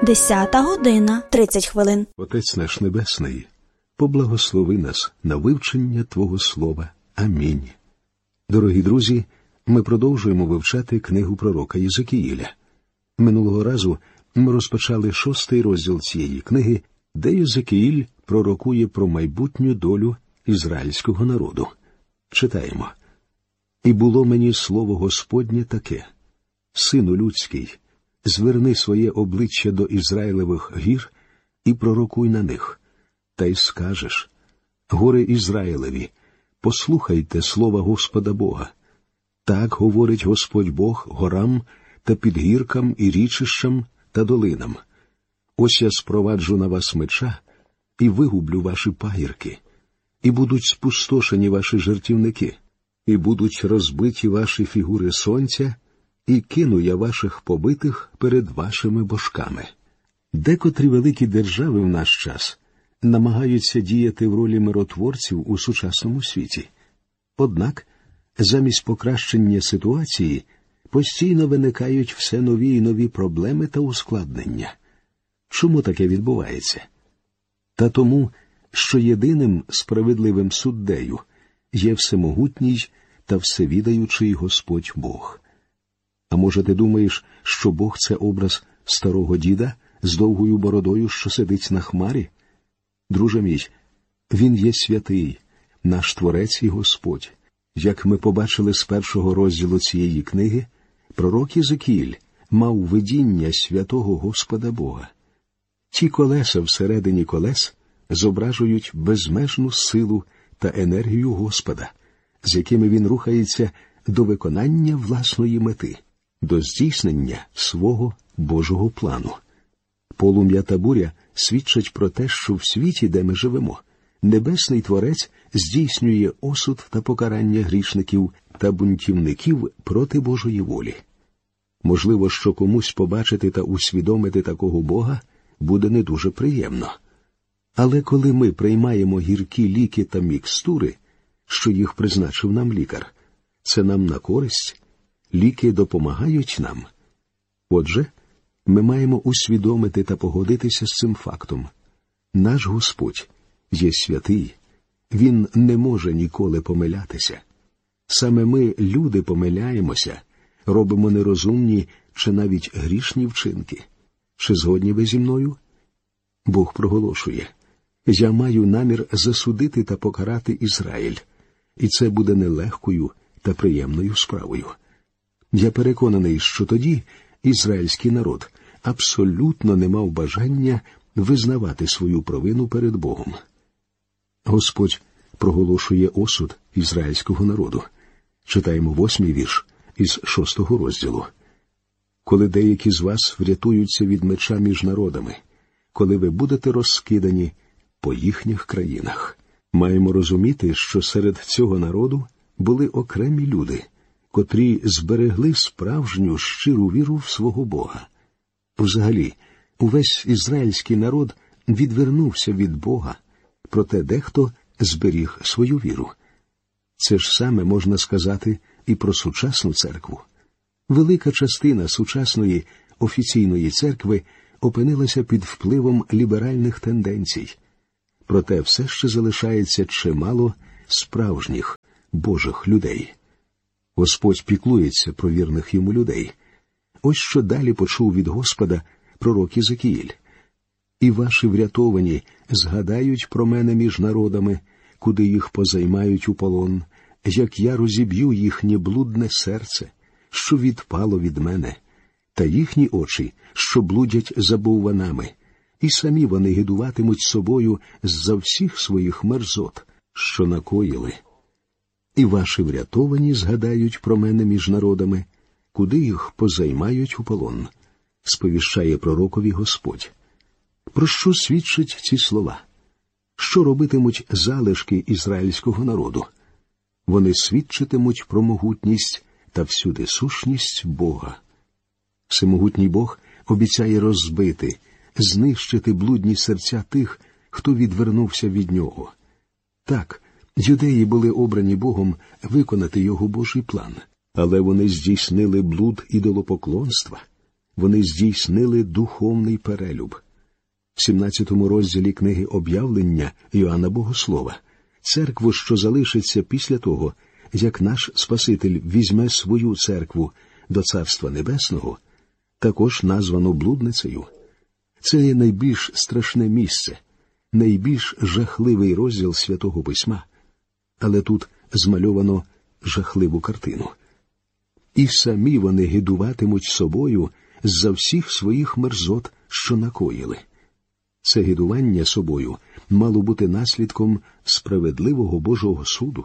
10:30. Отець наш Небесний, поблагослови нас на вивчення Твого Слова. Амінь. Дорогі друзі, ми продовжуємо вивчати книгу пророка Єзекіїля. Минулого разу ми розпочали 6-й розділ цієї книги, де Єзекіїль пророкує про майбутню долю ізраїльського народу. Читаємо. «І було мені слово Господнє таке: Сину людський, зверни своє обличчя до Ізраїлевих гір і пророкуй на них. Та й скажеш: гори Ізраїлеві, послухайте слова Господа Бога. Так говорить Господь Бог горам та підгіркам і річищам та долинам. Ось я спроваджу на вас меча і вигублю ваші пагірки, і будуть спустошені ваші жертівники, і будуть розбиті ваші фігури сонця, і кину я ваших побитих перед вашими божками». Декотрі великі держави в наш час намагаються діяти в ролі миротворців у сучасному світі. Однак, замість покращення ситуації, постійно виникають все нові і нові проблеми та ускладнення. Чому таке відбувається? Та тому, що єдиним справедливим суддею є всемогутній та всевідаючий Господь Бог. А може, ти думаєш, що Бог – це образ старого діда з довгою бородою, що сидить на хмарі? Друже мій, Він є святий, наш Творець і Господь. Як ми побачили з 1-го розділу цієї книги, пророк Єзекіїль мав видіння святого Господа Бога. Ті колеса всередині колес зображують безмежну силу та енергію Господа, з якими Він рухається до виконання власної мети, до здійснення свого Божого плану. Полум'я та буря свідчать про те, що в світі, де ми живемо, Небесний Творець здійснює осуд та покарання грішників та бунтівників проти Божої волі. Можливо, що комусь побачити та усвідомити такого Бога буде не дуже приємно. Але коли ми приймаємо гіркі ліки та мікстури, що їх призначив нам лікар, це нам на користь, ліки допомагають нам. Отже, ми маємо усвідомити та погодитися з цим фактом. Наш Господь є святий, Він не може ніколи помилятися. Саме ми, люди, помиляємося, робимо нерозумні чи навіть грішні вчинки. Чи згодні ви зі мною? Бог проголошує: «Я маю намір засудити та покарати Ізраїль, і це буде нелегкою та приємною справою». Я переконаний, що тоді ізраїльський народ абсолютно не мав бажання визнавати свою провину перед Богом. Господь проголошує осуд ізраїльського народу. Читаємо 8-й вірш із 6-го розділу. «Коли деякі з вас врятуються від меча між народами, коли ви будете розкидані по їхніх країнах». Маємо розуміти, що серед цього народу були окремі люди, котрі зберегли справжню щиру віру в свого Бога. Взагалі, увесь ізраїльський народ відвернувся від Бога, проте дехто зберіг свою віру. Це ж саме можна сказати і про сучасну церкву. Велика частина сучасної офіційної церкви опинилася під впливом ліберальних тенденцій. Проте все ще залишається чимало справжніх Божих людей. Господь піклується про вірних йому людей. Ось що далі почув від Господа пророк Єзекіїль. «І ваші врятовані згадають про мене між народами, куди їх позаймають у полон, як я розіб'ю їхнє блудне серце, що відпало від мене, та їхні очі, що блудять за бовванами, і самі вони гидуватимуть собою з-за всіх своїх мерзот, що накоїли. І ваші врятовані згадають про мене між народами, куди їх позаймають у полон», – сповіщає пророкові Господь. Про що свідчать ці слова? Що робитимуть залишки ізраїльського народу? Вони свідчитимуть про могутність та всюдисущність Бога. Всемогутній Бог обіцяє розбити, знищити блудні серця тих, хто відвернувся від Нього. Так, юдеї були обрані Богом виконати Його Божий план, але вони здійснили блуд ідолопоклонства. Вони здійснили духовний перелюб. В 17 розділі книги «Об'явлення» Йоанна Богослова церкву, що залишиться після того, як наш Спаситель візьме свою церкву до Царства Небесного, також названо блудницею. Це є найбільш страшне місце, найбільш жахливий розділ Святого Письма, але тут змальовано жахливу картину. І самі вони гидуватимуть собою за всіх своїх мерзот, що накоїли. Це гидування собою мало бути наслідком справедливого Божого суду.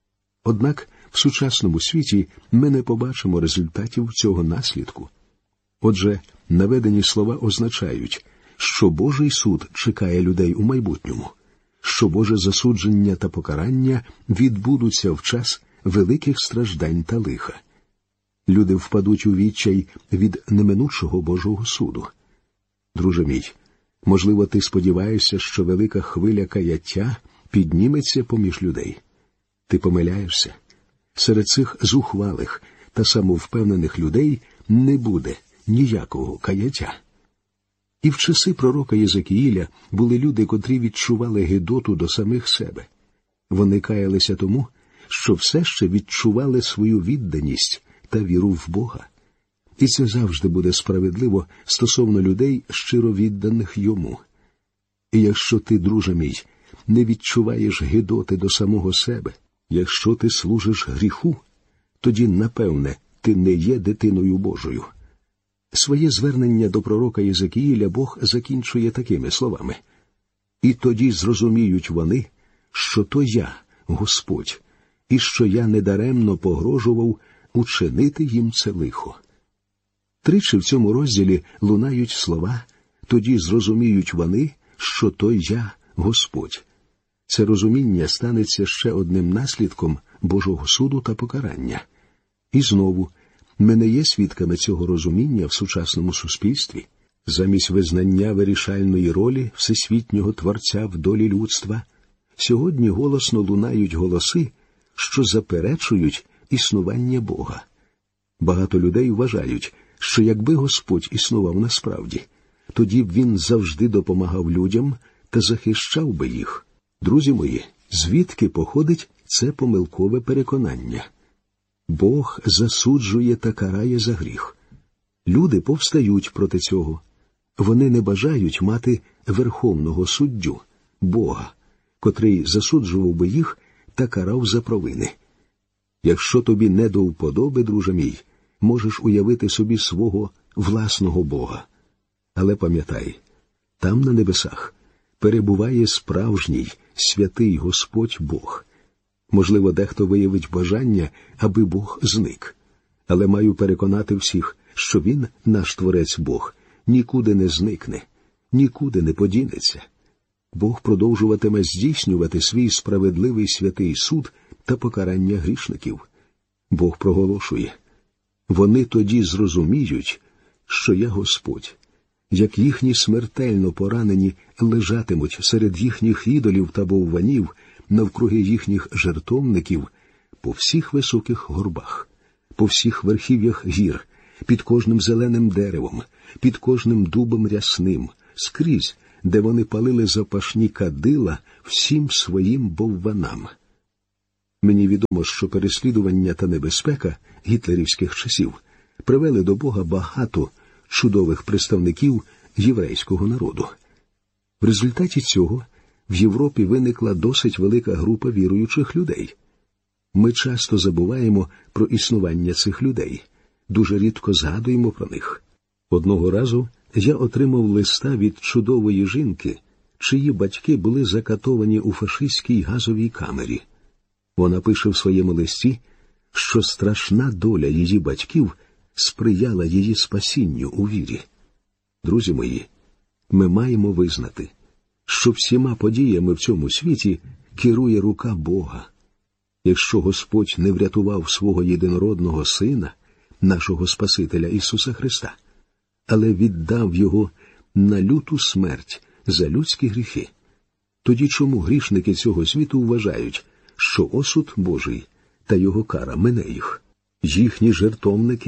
Однак в сучасному світі ми не побачимо результатів цього наслідку. Отже, наведені слова означають, що Божий суд чекає людей у майбутньому, що Боже засудження та покарання відбудуться в час великих страждань та лиха. Люди впадуть у відчай від неминучого Божого суду. Друже мій, можливо, ти сподіваєшся, що велика хвиля каяття підніметься поміж людей. Ти помиляєшся. Серед цих зухвалих та самовпевнених людей не буде ніякого каяття. І в часи пророка Єзекіїля були люди, котрі відчували гидоту до самих себе. Вони каялися тому, що все ще відчували свою відданість та віру в Бога. І це завжди буде справедливо стосовно людей, щиро відданих Йому. І якщо ти, друже мій, не відчуваєш гидоти до самого себе, якщо ти служиш гріху, тоді, напевне, ти не є дитиною Божою. Своє звернення до пророка Єзекіїля Бог закінчує такими словами. «І тоді зрозуміють вони, що то я, Господь, і що я недаремно погрожував учинити їм це лихо». Тричі в цьому розділі лунають слова «тоді зрозуміють вони, що то я, Господь». Це розуміння станеться ще одним наслідком Божого суду та покарання. І знову, ми не є свідками цього розуміння в сучасному суспільстві. Замість визнання вирішальної ролі всесвітнього Творця в долі людства, сьогодні голосно лунають голоси, що заперечують існування Бога. Багато людей вважають, що якби Господь існував насправді, тоді б Він завжди допомагав людям та захищав би їх. Друзі мої, звідки походить це помилкове переконання? Бог засуджує та карає за гріх. Люди повстають проти цього. Вони не бажають мати верховного суддю, Бога, котрий засуджував би їх та карав за провини. Якщо тобі не до вподоби, друже мій, можеш уявити собі свого власного Бога. Але пам'ятай, там на небесах перебуває справжній, святий Господь Бог. Можливо, дехто виявить бажання, аби Бог зник. Але маю переконати всіх, що Він, наш Творець Бог, нікуди не зникне, нікуди не подінеться. Бог продовжуватиме здійснювати свій справедливий святий суд та покарання грішників. Бог проголошує: «Вони тоді зрозуміють, що я Господь, як їхні смертельно поранені лежатимуть серед їхніх ідолів та бовванів навкруги їхніх жертовників по всіх високих горбах, по всіх верхів'ях гір, під кожним зеленим деревом, під кожним дубом рясним, скрізь, де вони палили запашні кадила всім своїм бовванам». Мені відомо, що переслідування та небезпека гітлерівських часів привели до Бога багато чудових представників єврейського народу. В результаті цього в Європі виникла досить велика група віруючих людей. Ми часто забуваємо про існування цих людей, дуже рідко згадуємо про них. Одного разу я отримав листа від чудової жінки, чиї батьки були закатовані у фашистській газовій камері. Вона пише в своєму листі, що страшна доля її батьків сприяла її спасінню у вірі. Друзі мої, ми маємо визнати, що всіма подіями в цьому світі керує рука Бога. Якщо Господь не врятував свого єдинородного Сина, нашого Спасителя Ісуса Христа, але віддав Його на люту смерть за людські гріхи, тоді чому грішники цього світу вважають, що осуд Божий та Його кара мине їх? Їхні жертовники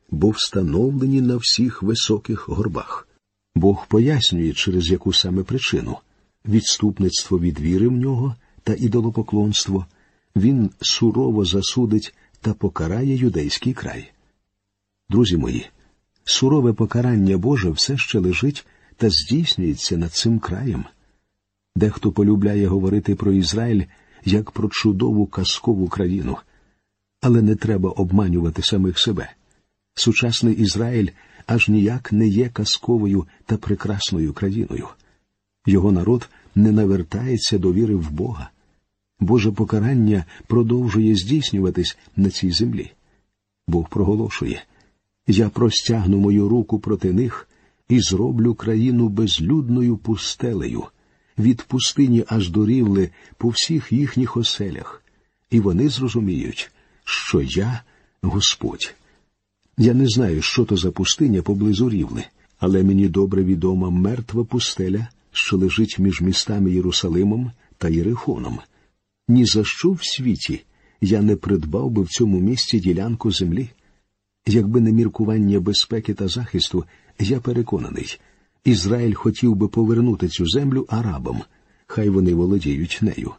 бо встановлені на всіх високих горбах. Бог пояснює, через яку саме причину – відступництво від віри в нього та ідолопоклонство. Він сурово засудить та покарає юдейський край. Друзі мої, сурове покарання Боже все ще лежить та здійснюється над цим краєм. Дехто полюбляє говорити про Ізраїль як про чудову казкову країну. Але не треба обманювати самих себе. Сучасний Ізраїль аж ніяк не є казковою та прекрасною країною. Його народ не навертається до віри в Бога. Боже покарання продовжує здійснюватись на цій землі. Бог проголошує: «Я простягну мою руку проти них і зроблю країну безлюдною пустелею, від пустині аж до рівли по всіх їхніх оселях, і вони зрозуміють, що я Господь». Я не знаю, що то за пустиня поблизу рівли, але мені добре відома мертва пустеля, що лежить між містами Єрусалимом та Єрихоном. Ні за що в світі я не придбав би в цьому місці ділянку землі. Якби не міркування безпеки та захисту, я переконаний, Ізраїль хотів би повернути цю землю арабам, хай вони володіють нею.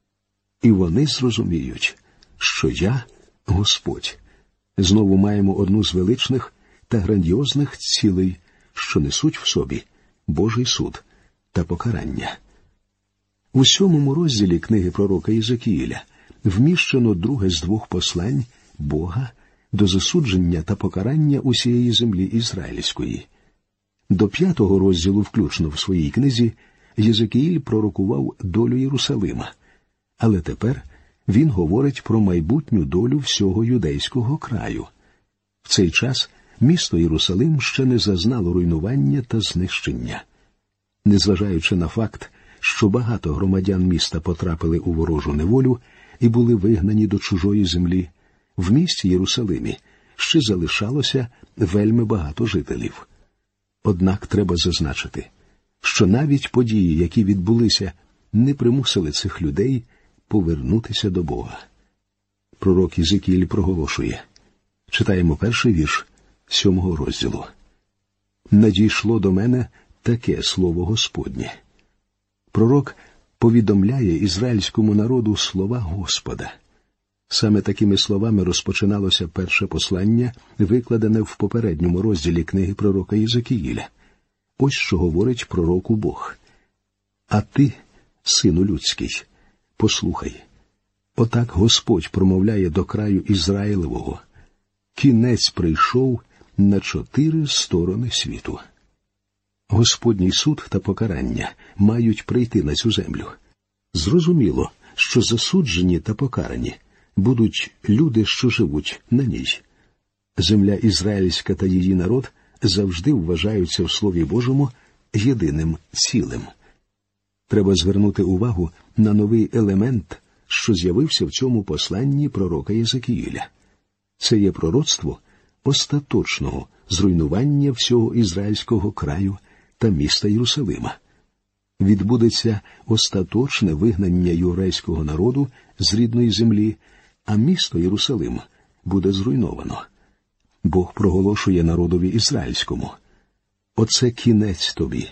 І вони зрозуміють, що я Господь. Знову маємо одну з величних та грандіозних цілей, що несуть в собі Божий суд та покарання. У 7 розділі книги пророка Єзекіїля вміщено друге з 2 послань Бога до засудження та покарання усієї землі ізраїльської. До 5 розділу включно в своїй книзі Єзекіїль пророкував долю Єрусалима, але тепер він говорить про майбутню долю всього юдейського краю. В цей час місто Єрусалим ще не зазнало руйнування та знищення. Незважаючи на факт, що багато громадян міста потрапили у ворожу неволю і були вигнані до чужої землі, в місті Єрусалимі ще залишалося вельми багато жителів. Однак треба зазначити, що навіть події, які відбулися, не примусили цих людей повернутися до Бога. Пророк Єзекіїль проголошує. Читаємо 1-й вірш 7 розділу. «Надійшло до мене таке слово Господнє». Пророк повідомляє ізраїльському народу слова Господа. Саме такими словами розпочиналося перше послання, викладене в попередньому розділі книги пророка Єзекіїля. Ось що говорить пророку Бог. «А ти, сину людський, послухай, отак Господь промовляє до краю Ізраїлевого. Кінець прийшов на 4 сторони світу». Господній суд та покарання мають прийти на цю землю. Зрозуміло, що засуджені та покарані будуть люди, що живуть на ній. Земля ізраїльська та її народ завжди вважаються в Слові Божому єдиним цілим. Треба звернути увагу на новий елемент, що з'явився в цьому посланні пророка Єзекіїля. Це є пророцтво остаточного зруйнування всього ізраїльського краю та міста Єрусалима. Відбудеться остаточне вигнання єврейського народу з рідної землі, а місто Єрусалим буде зруйновано. Бог проголошує народові ізраїльському: «Оце кінець тобі.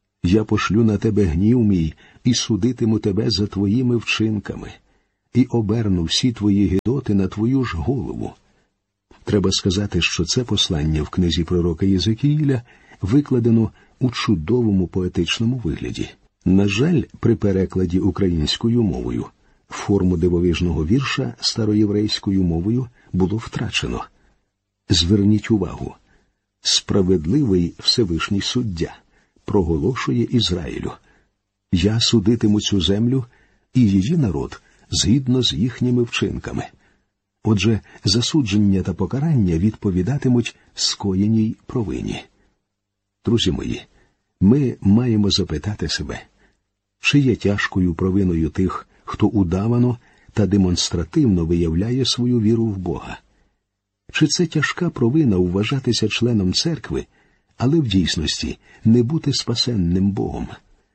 Я пошлю на тебе гнів мій і судитиму тебе за твоїми вчинками, і оберну всі твої гидоти на твою ж голову». Треба сказати, що це послання в книзі пророка Єзекіїля викладено у чудовому поетичному вигляді. На жаль, при перекладі українською мовою форму дивовижного вірша староєврейською мовою було втрачено. Зверніть увагу. Справедливий Всевишній суддя проголошує Ізраїлю: «Я судитиму цю землю і її народ згідно з їхніми вчинками». Отже, засудження та покарання відповідатимуть скоєній провині. Друзі мої, ми маємо запитати себе, чи є тяжкою провиною тих, хто удавано та демонстративно виявляє свою віру в Бога? Чи це тяжка провина вважатися членом церкви, але в дійсності не бути спасенним Богом?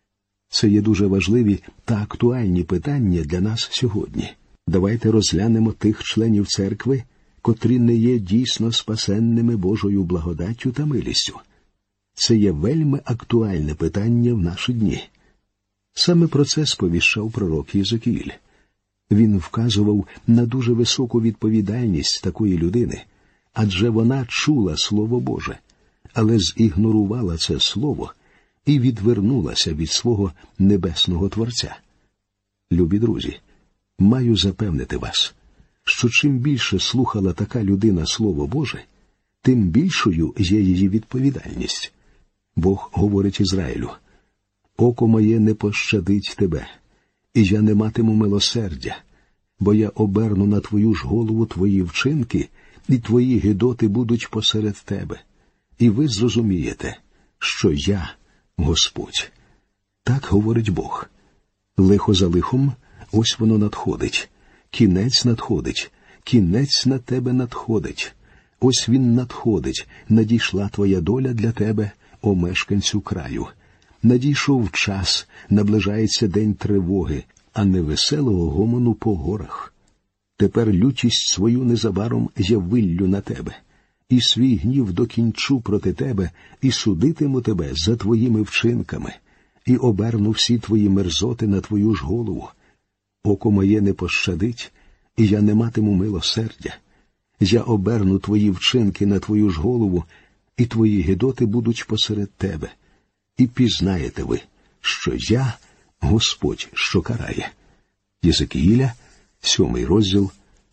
Це є дуже важливі та актуальні питання для нас сьогодні. Давайте розглянемо тих членів церкви, котрі не є дійсно спасенними Божою благодаттю та милістю? Це є вельми актуальне питання в наші дні. Саме про це сповіщав пророк Єзекіїль. Він вказував на дуже високу відповідальність такої людини, адже вона чула Слово Боже, але зігнорувала це Слово і відвернулася від свого небесного Творця. Любі друзі, маю запевнити вас, що чим більше слухала така людина Слово Боже, тим більшою є її відповідальність. Бог говорить Ізраїлю: «Око моє не пощадить тебе, і я не матиму милосердя, бо я оберну на твою ж голову твої вчинки, і твої гидоти будуть посеред тебе. І ви зрозумієте, що я Господь». Так говорить Бог. Лихо за лихом, ось воно надходить. Кінець надходить. Кінець на тебе надходить. Ось він надходить. Надійшла твоя доля для тебе, о мешканцю краю. Надійшов час, наближається день тривоги, а не веселого гомону по горах. Тепер лютість свою незабаром я виллю на тебе, і свій гнів докінчу проти тебе, і судитиму тебе за твоїми вчинками, і оберну всі твої мерзоти на твою ж голову. Око моє не пощадить, і я не матиму милосердя. Я оберну твої вчинки на твою ж голову, і твої гидоти будуть посеред тебе. І пізнаєте ви, що я Господь, що карає. Єзекіїля, 7 розділ,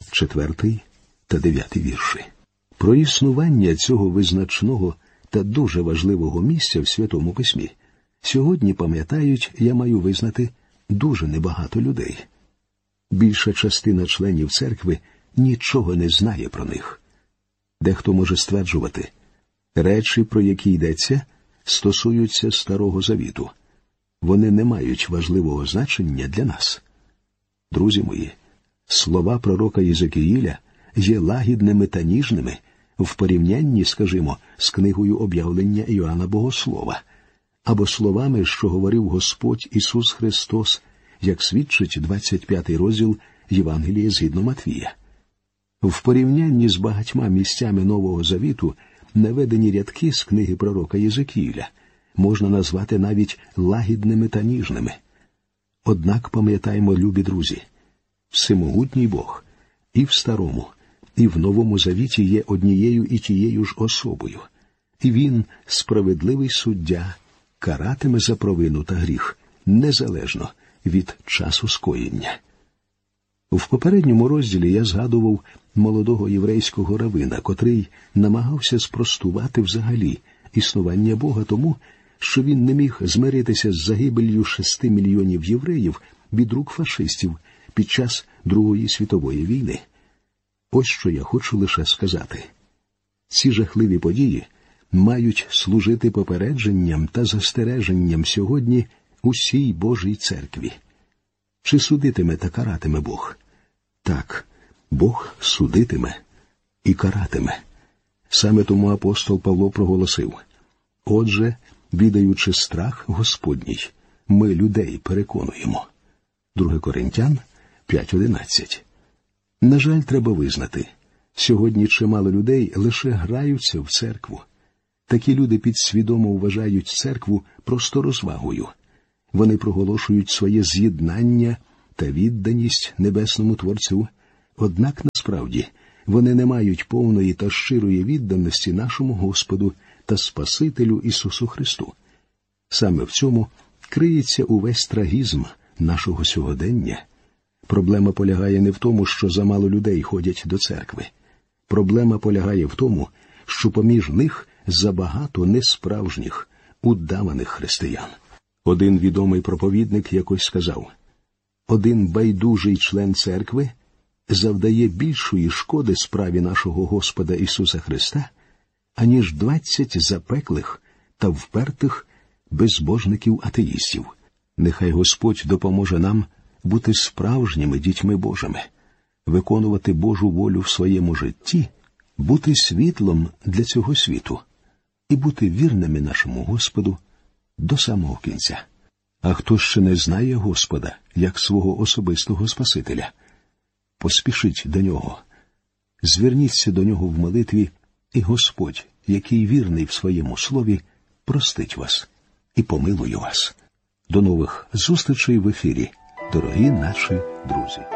4 та 9 вірші. Про існування цього визначного та дуже важливого місця в Святому Письмі сьогодні пам'ятають, я маю визнати, дуже небагато людей. Більша частина членів церкви нічого не знає про них. Дехто може стверджувати, речі, про які йдеться, стосуються Старого Завіту. Вони не мають важливого значення для нас. Друзі мої, слова пророка Єзекіїля є лагідними та ніжними в порівнянні, скажімо, з книгою об'явлення Іоанна Богослова, або словами, що говорив Господь Ісус Христос, як свідчить 25 розділ Євангелія згідно Матвія. В порівнянні з багатьма місцями Нового Завіту наведені рядки з книги пророка Єзекіїля можна назвати навіть лагідними та ніжними. Однак пам'ятаємо, любі друзі, всемогутній Бог і в Старому, і в Новому Завіті є однією і тією ж особою. І Він, справедливий суддя, каратиме за провину та гріх, незалежно від часу скоєння. В попередньому розділі я згадував молодого єврейського равина, котрий намагався спростувати взагалі існування Бога тому, що він не міг змиритися з загибеллю 6 мільйонів євреїв від рук фашистів під час Другої світової війни. Ось що я хочу лише сказати. Ці жахливі події мають служити попередженням та застереженням сьогодні усій Божій церкві. Чи судитиме та каратиме Бог? Так, Бог судитиме і каратиме. Саме тому апостол Павло проголосив: «Отже, відаючи страх Господній, ми людей переконуємо». 2 Коринтян 5:11. На жаль, треба визнати, сьогодні чимало людей лише граються в церкву. Такі люди підсвідомо вважають церкву просто розвагою. Вони проголошують своє з'єднання та відданість Небесному Творцю, однак насправді вони не мають повної та щирої відданості нашому Господу та Спасителю Ісусу Христу. Саме в цьому криється увесь трагізм нашого сьогодення. Проблема полягає не в тому, що замало людей ходять до церкви. Проблема полягає в тому, що поміж них забагато несправжніх, удаваних християн. Один відомий проповідник якось сказав: «Один байдужий член церкви завдає більшої шкоди справі нашого Господа Ісуса Христа, аніж 20 запеклих та впертих безбожників-атеїстів». Нехай Господь допоможе нам бути справжніми дітьми Божими, виконувати Божу волю в своєму житті, бути світлом для цього світу і бути вірними нашому Господу до самого кінця. А хто ще не знає Господа як свого особистого Спасителя, поспішіть до Нього. Зверніться до нього в молитві, і Господь, який вірний в своєму слові, простить вас і помилує вас. До нових зустрічей в ефірі, дорогі наші друзі.